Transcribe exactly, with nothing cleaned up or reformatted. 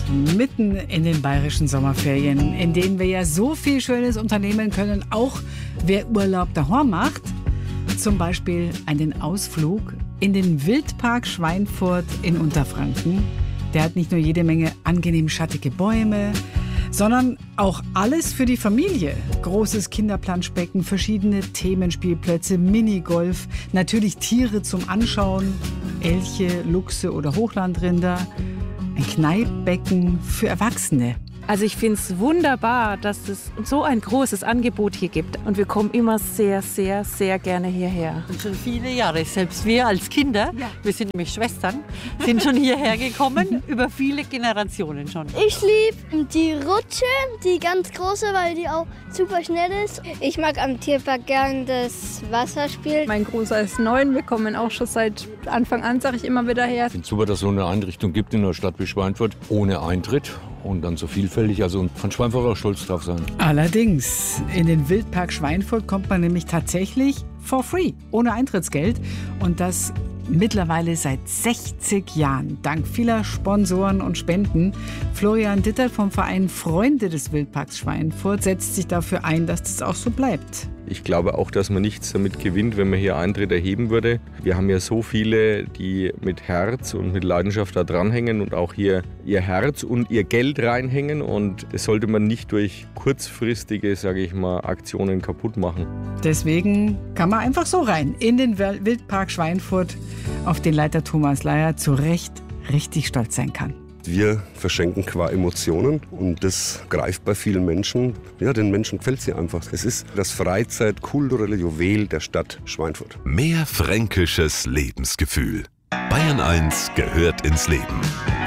mitten in den bayerischen Sommerferien, in denen wir ja so viel Schönes unternehmen können, auch wer Urlaub daheim macht. Zum Beispiel einen Ausflug in den Wildpark Schweinfurt in Unterfranken. Der hat nicht nur jede Menge angenehm schattige Bäume, sondern auch alles für die Familie. Großes Kinderplanschbecken, verschiedene Themenspielplätze, Minigolf, natürlich Tiere zum Anschauen, Elche, Luchse oder Hochlandrinder, ein Kneippbecken für Erwachsene. Also ich finde es wunderbar, dass es so ein großes Angebot hier gibt. Und wir kommen immer sehr, sehr, sehr gerne hierher. Und schon viele Jahre, selbst wir als Kinder, ja. Wir sind nämlich Schwestern, sind schon hierher gekommen, über viele Generationen schon. Ich liebe die Rutsche, die ganz große, weil die auch super schnell ist. Ich mag am Tierpark gern das Wasserspiel. Mein Großer ist neun, wir kommen auch schon seit Anfang an, sage ich immer wieder her. Ich finde es super, dass es so eine Einrichtung gibt in einer Stadt wie Schweinfurt, ohne Eintritt. Und dann so vielfältig, also kann Schweinfurt auch stolz drauf sein. Allerdings, in den Wildpark Schweinfurt kommt man nämlich tatsächlich for free, ohne Eintrittsgeld. Und das mittlerweile seit sechzig Jahren, dank vieler Sponsoren und Spenden. Florian Dittert vom Verein Freunde des Wildparks Schweinfurt setzt sich dafür ein, dass das auch so bleibt. Ich glaube auch, dass man nichts damit gewinnt, wenn man hier Eintritt erheben würde. Wir haben ja so viele, die mit Herz und mit Leidenschaft da dranhängen und auch hier ihr Herz und ihr Geld reinhängen. Und das sollte man nicht durch kurzfristige, sage ich mal, Aktionen kaputt machen. Deswegen kann man einfach so rein in den Wildpark Schweinfurt, auf den Leiter Thomas Leier zu Recht richtig stolz sein kann. Wir verschenken qua Emotionen und das greift bei vielen Menschen. Ja, den Menschen gefällt es hier einfach. Es ist das Freizeit-kulturelle Juwel der Stadt Schweinfurt. Mehr fränkisches Lebensgefühl. Bayern eins gehört ins Leben.